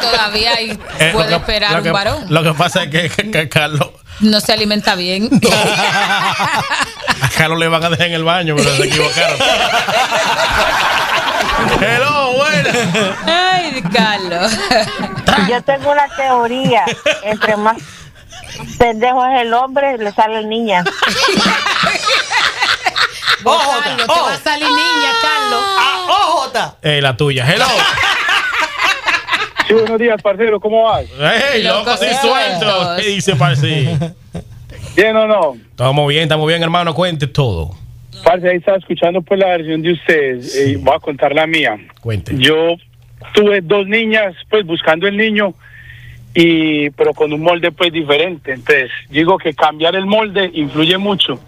todavía puede esperar un varón. Lo que pasa es que Carlos no se alimenta bien. A Carlos le van a dejar en el baño, pero se equivocaron. Hello, buena. Ay, Carlos. Yo tengo una teoría. Entre más pendejo es el hombre, le sale el niña. Carlos, te va a salir niña, Carlos. ¡Ojota! La tuya. Hello. Sí, buenos días, parcero, ¿cómo vas? Hey, loco, sin suelto. ¿Qué dice, parce? ¿Bien o no? Estamos bien, hermano, cuente todo. Parce, ahí estaba escuchando pues la versión de ustedes. Voy a contar la mía. Cuente. Yo tuve 2 niñas, pues buscando el niño, pero con un molde pues diferente. Entonces, digo que cambiar el molde influye mucho.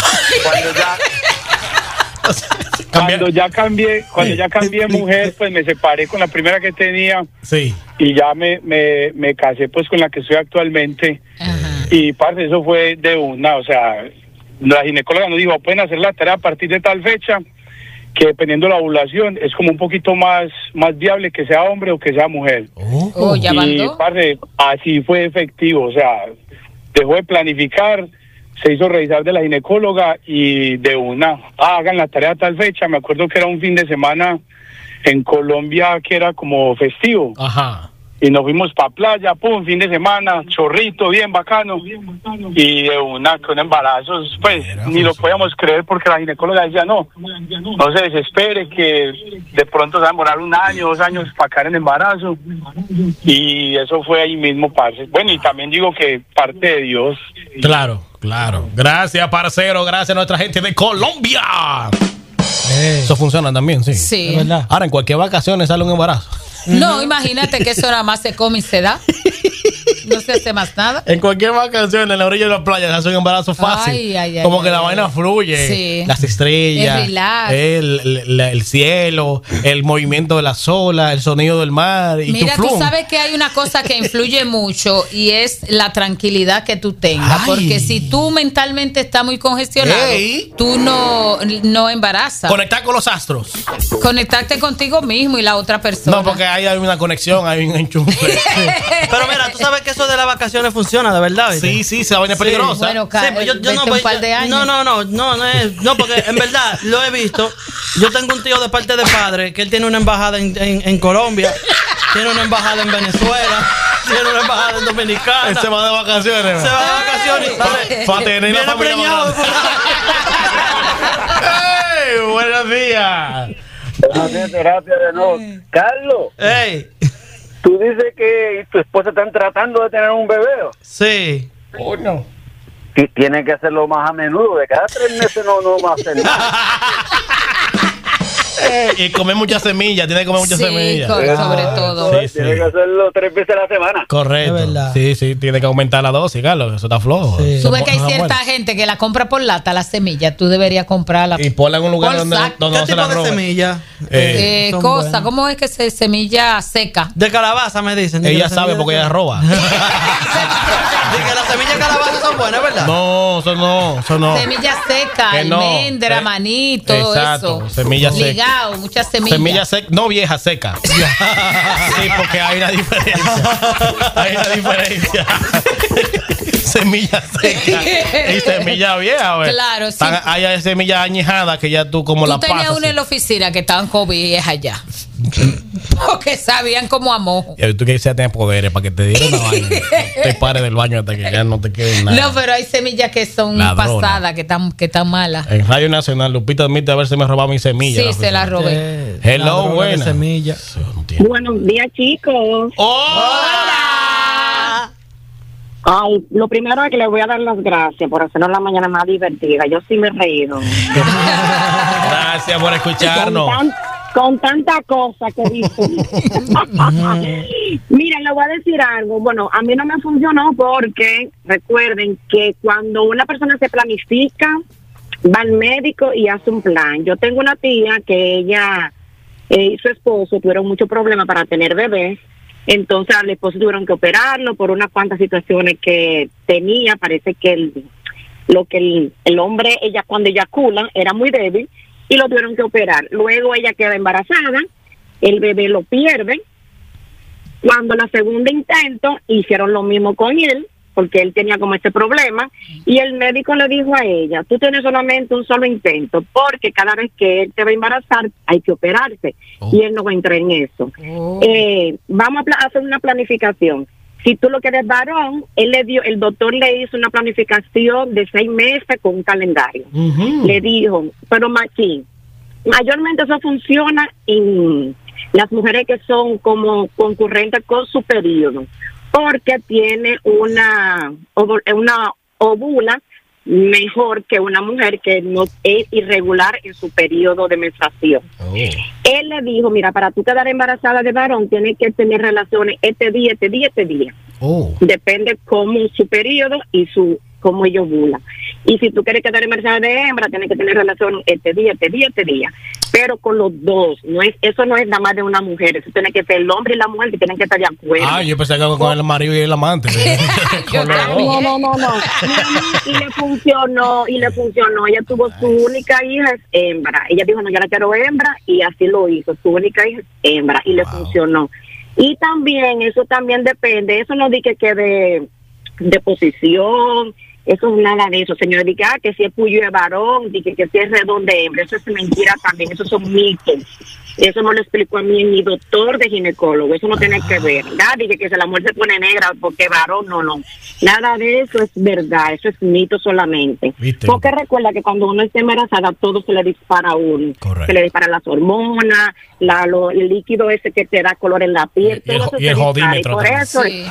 Cuando ya cambié mujer, pues me separé con la primera que tenía. Sí. Y ya me casé pues con la que estoy actualmente. Ajá. Y parce, eso fue de una, o sea, la ginecóloga nos dijo, pueden hacer la tarea a partir de tal fecha, que dependiendo de la ovulación es como un poquito más viable que sea hombre o que sea mujer. ¿Ya y mandó? parce, así fue efectivo, o sea, dejó de planificar, se hizo revisar de la ginecóloga y de una, hagan la tarea a tal fecha. Me acuerdo que era un fin de semana en Colombia que era como festivo. Ajá. Y nos fuimos pa' playa, pum, fin de semana, chorrito, bien bacano. Y de una, con embarazos, pues, ni lo podíamos creer porque la ginecóloga decía, no se desespere, que de pronto se va a demorar 1 año, 2 años para caer en embarazo. Y eso fue ahí mismo, parce. Bueno, y también digo que parte de Dios. Claro. Gracias, parcero. Gracias a nuestra gente de Colombia. Eso funciona también, sí. Sí. Es verdad. Ahora, en cualquier vacaciones sale un embarazo. No, imagínate que eso nada más se come y se da. No se hace más nada. En cualquier vacación, en la orilla de la playa, se hace un embarazo fácil. Como que la vaina fluye. Sí. Las estrellas, El relax. el cielo, el movimiento de las olas, el sonido del mar. Y Mira, tú tú sabes que hay una cosa que influye mucho y es la tranquilidad que tú tengas. Ay. Porque si tú mentalmente estás muy congestionado, tú no embarazas. Conectar con los astros. Conectarte contigo mismo y la otra persona. No, porque ahí hay una conexión, hay un enchufe. Pero mira, tú sabes que eso de las vacaciones funciona, de verdad. ¿viste? Sí, esa vaina es peligrosa. Bueno, Sí, pues yo no, un par de años. no, porque en verdad lo he visto. Yo tengo un tío de parte de padre que él tiene una embajada en Colombia, tiene una embajada en Venezuela, tiene una embajada en Dominicana. Él se va de vacaciones. Se va de vacaciones y sale. Para tener la Viene familia preñado. más grande. ¡Ey! Buenos días. Gracias de nuevo. Carlos, Ey, tú dices que tu esposa están tratando de tener un bebé. sí. Coño. Tienen que hacerlo más a menudo, de cada 3 meses no va a hacer nada. Y comer muchas semillas, tiene que comer muchas semillas. Sobre todo. Sí, sí. Tiene que hacerlo 3 veces a la semana. Correcto. Es verdad. Sí, tiene que aumentar la dosis, Carlos. Eso está flojo. Sí. Tú ves que hay cierta gente que la compra por lata, la semilla. Tú deberías comprarla. Y ponla en un lugar por donde saco. no ¿Qué se tipo la de roben. semilla? Son Cosa, buenas. ¿cómo es que se semilla seca? De calabaza me dicen. Ella sabe porque ella roba. De que las semillas de calabaza son buenas, ¿verdad? No, eso no. Semilla seca, Que no. almendra, maní, todo Exacto, eso. semilla seca. Ligado, muchas semillas. Semilla seca, no vieja, seca. Sí, porque hay una diferencia. Semilla seca y semilla vieja, güey. Claro, sí. Hay semillas añejadas que ya tú como la Tú pasas. tenías una en la oficina que estaban COVID allá. Porque sabían como a mojo. Y tú quisieras tener poderes para que te dieran una vaina. Te pares del baño hasta que ya no te quede nada. No, pero hay semillas que son Ladrona. pasadas, que están malas. En Radio Nacional, Lupita admite haberse me robado mi semilla. Sí, se la robé. Hello, buena. Semilla. Buenos días, chicos. ¡Hola! Ay, lo primero es que les voy a dar las gracias por hacernos la mañana más divertida. Yo sí me he reído. Gracias por escucharnos. Con tanta cosa que dicen. Miren, les voy a decir algo. Bueno, a mí no me funcionó porque recuerden que cuando una persona se planifica, va al médico y hace un plan. Yo tengo una tía que ella y su esposo tuvieron muchos problemas para tener bebés. Entonces al esposo tuvieron que operarlo por unas cuantas situaciones que tenía. Parece que el hombre, ella cuando eyacula, era muy débil y lo tuvieron que operar. Luego ella queda embarazada, el bebé lo pierde Cuando la segunda intento, hicieron lo mismo con él, porque él tenía como ese problema, y el médico le dijo a ella, tú tienes solamente un solo intento, porque cada vez que él te va a embarazar, hay que operarse, y él no va a entrar en eso. Vamos a hacer una planificación. Si tú lo quieres varón, el doctor le hizo una planificación de 6 meses con un calendario. Le dijo, pero Machín, mayormente eso funciona en las mujeres que son como concurrentes con su periodo, porque tiene una óvula mejor que una mujer que no es irregular en su periodo de menstruación. Él le dijo, mira, para tú quedar embarazada de varón, tienes que tener relaciones este día. Depende cómo su periodo y cómo ella ovula. Y si tú quieres quedar embarazada de hembra, tienes que tener relaciones este día. Pero con los dos, eso no es nada más de una mujer, eso tiene que ser el hombre y la mujer que tienen que estar de acuerdo. Yo pensé que con el marido y el amante. No. Y le funcionó. Ella tuvo su única hija, es hembra. Ella dijo, no, yo la quiero hembra, y así lo hizo. Su única hija es hembra, y le funcionó. Y también, eso también depende, eso no dice que de posición, eso es nada de eso, señores. Dice que si es puyo de varón, dice que si es redondo de hembra, eso es mentira también, eso son mitos. Eso me lo explicó a mí mi doctor de ginecólogo, eso no tiene que ver. Dice que si la mujer se pone negra porque varón, no. Nada de eso es verdad, eso es mito solamente. ¿Viste? Porque recuerda que cuando uno está embarazada, todo se le dispara a uno. Correcto. Se le disparan las hormonas, el líquido ese que te da color en la piel. Y el jodímetro. Por eso. Sí.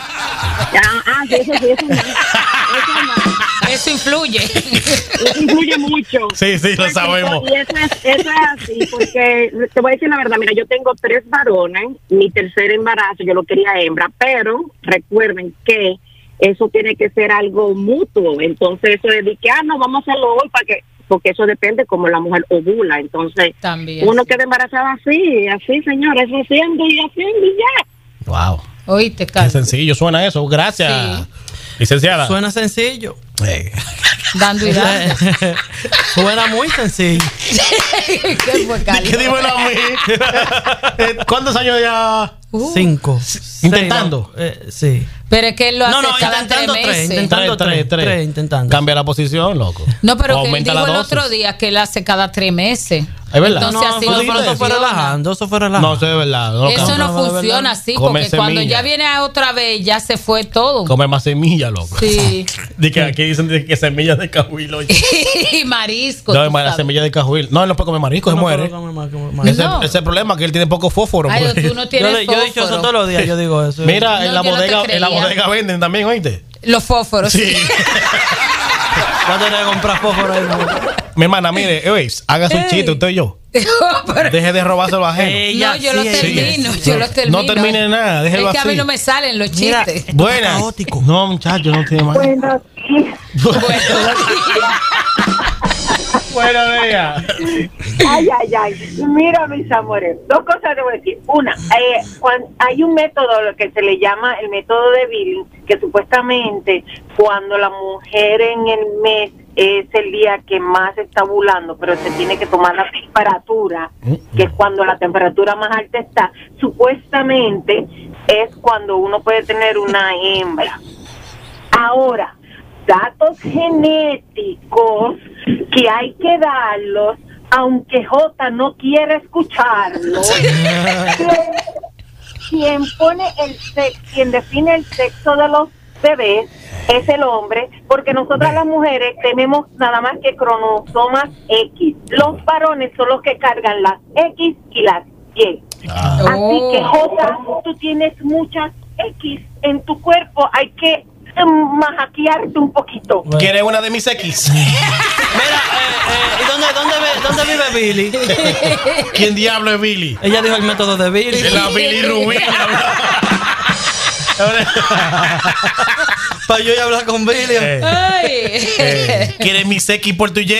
Eso influye. Eso influye mucho. Sí, lo sabemos. Y eso es así, porque te voy a decir la verdad, mira, yo tengo 3 varones, mi tercer embarazo yo lo quería hembra, pero recuerden que eso tiene que ser algo mutuo. Entonces eso de que, no, vamos a hacerlo hoy porque eso depende como la mujer ovula. Entonces también, uno queda embarazada así, señora, eso haciendo y ya. Wow. Oíste, Carlos. Qué sencillo suena eso. Gracias, sí. Licenciada. Suena sencillo. Dando y dando. Suena muy sencillo. ¿Qué fue, Carlos? ¿Qué dímelo a mí? ¿Cuántos años ya? 5. ¿Intentando? Sí. Pero es que él lo hace cada 3 meses. Intentando 3. Intentando. Cambia la posición, loco. No, pero que él dijo el otro día que él hace cada 3 meses. ¿Es verdad? Entonces así no eso fue relajando. No, eso es verdad. Eso no funciona así, porque cuando ya viene otra vez, ya se fue todo. Come más semilla, loco. Sí. Aquí dicen que semillas de cajuil. Y marisco. No, la semilla de cajuil. No, él no puede comer marisco, se muere. Ese es el problema, que él tiene poco fósforo. Ay, tú no tienes fósforo. Yo he dicho eso todos los días, yo digo eso. Mira, en la bodega venden también, ¿oíste? Los fósforos. Sí. Va a tener que comprar fósforo ahí, ¿no? Mi hermana, mire, haga su chiste, usted y yo. Deje de robárselo a ajeno. No, yo lo termino. No termine nada, déjelo así. Es que a mí no me salen los chistes. Buenas. No, muchacho, no tiene más. Bueno, vea. Ay. Mira, mis amores, 2 cosas te voy a decir. Una, hay un método, lo que se le llama el método de Billing, que supuestamente cuando la mujer en el mes es el día que más está ovulando, pero se tiene que tomar la temperatura, que es cuando la temperatura más alta está, supuestamente es cuando uno puede tener una hembra. Ahora, datos genéticos que hay que darlos, aunque Jota no quiera escucharlos. Quien define el sexo de los bebés es el hombre, porque nosotras las mujeres tenemos nada más que cromosomas X. Los varones son los que cargan las X y las Y. Así que Jota, tú tienes muchas X en tu cuerpo, hay que majaquearte un poquito. ¿Quieres una de mis X? Mira, ¿y dónde vive Billy? ¿Quién diablo es Billy? Ella dijo el método de Billy. Es la Billy Rubí. Para yo ir a hablar con Billy. ¿Quieres mis X por tu Y?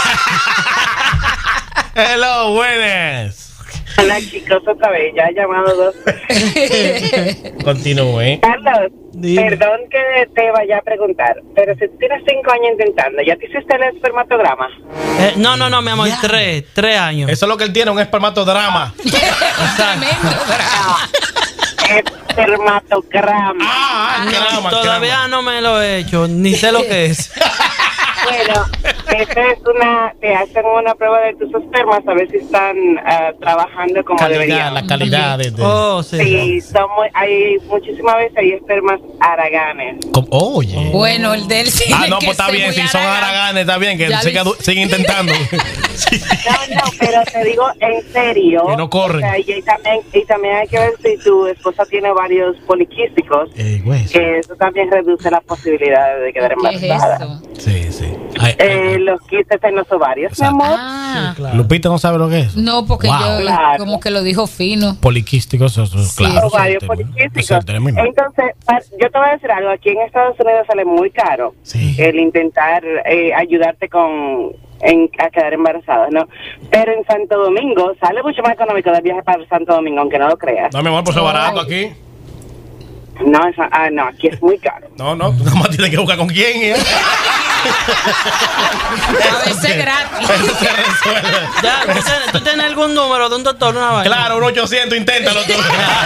Hello, buenas. Hola, chicos, otra vez, ya he llamado 2 veces. Continúe. Carlos, perdón que te vaya a preguntar, pero si tú tienes 5 años intentando, ¿ya te hiciste el espermatograma? No, mi amor, 3 años. Eso es lo que él tiene, un espermatodrama. Tremendo drama. espermatograma. Todavía no me lo he hecho, ni sé lo que es. Bueno, te hacen una prueba de tus espermas a ver si están trabajando como deberían. La calidad de... Oh, sí. Sí, hay muchísimas veces hay espermas haraganes. Oye. Bueno, el del sí. No, pues está bien, si son haraganes, está bien, que sigan intentando. Sí. No, pero te digo en serio. Que no corren. O sea, y también hay que ver si tu esposa tiene varios poliquísticos. Que eso también reduce las posibilidades de quedar embarazada. ¿Qué es eso? Sí. Los quistes en los ovarios, mi amor. Sí, claro. Lupita no sabe lo que es. No, porque yo como que lo dijo fino. Poliquísticos, claro. Ovarios poliquísticos. Entonces, yo te voy a decir algo. Aquí en Estados Unidos sale muy caro el intentar ayudarte a quedar embarazada, ¿no? Pero en Santo Domingo sale mucho más económico el viaje para Santo Domingo, aunque no lo creas. No, mi amor, pues es barato aquí. No, aquí es muy caro. No, nada más tienes que buscar con quién. A veces gratis. Ya, ¿tú tienes algún número de un doctor? Claro, un 800, inténtalo tú.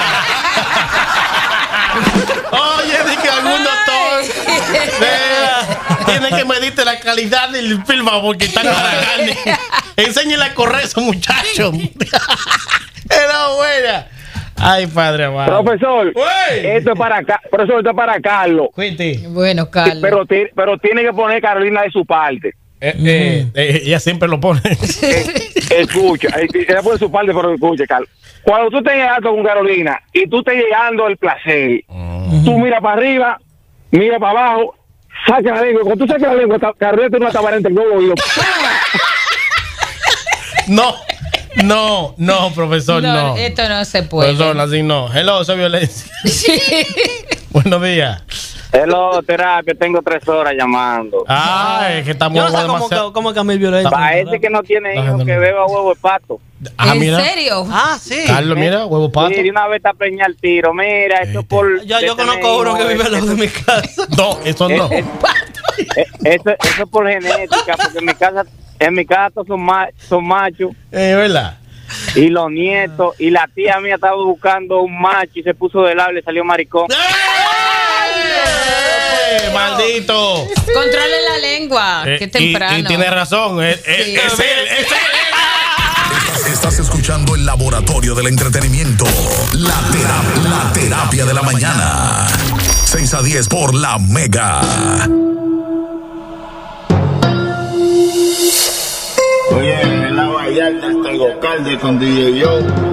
Oye, dije algún doctor. Tiene que medirte la calidad del filma porque están haraganes. Enséñale a correr a esos muchachos. Era buena. Ay, padre amado. Profesor, esto es para Carlos. Bueno, Carlos. Pero tiene que poner Carolina de su parte. Ella siempre lo pone. Escucha, ella pone su parte, pero escucha, Carlos. Cuando tú estés llegando con Carolina y tú estés llegando el placer, tú mira para arriba, mira para abajo, saca la lengua. Cuando tú sacas la lengua, Carolina tiene una tabarenta en el globo y lo... No, profesor, no. Esto no se puede. Profesor, así no. Hello, soy violencia. Buenos días. Hello, terapia, tengo 3 horas llamando. Es que estamos demasiado... ¿Cómo que violencia? Parece que no tiene hijos que beba huevo de pato. ¿En serio? Sí. Carlos, mira, huevo pato. Sí, de una vez está preñar el tiro. Mira, esto es por... Yo conozco uno que vive al lado de mi casa. No, eso no. Eso es por genética, porque en mi casa todos son machos. ¿Verdad? Y los nietos, y la tía mía estaba buscando un macho y se puso de lado y le salió maricón. ¡Maldito! Controle la lengua, que temprano. Y tiene razón, es él. Estás escuchando el laboratorio del entretenimiento, la terapia de la mañana. 6 a 10 por La Mega. Oye, en la Vallarta tengo calde con DJ Joe.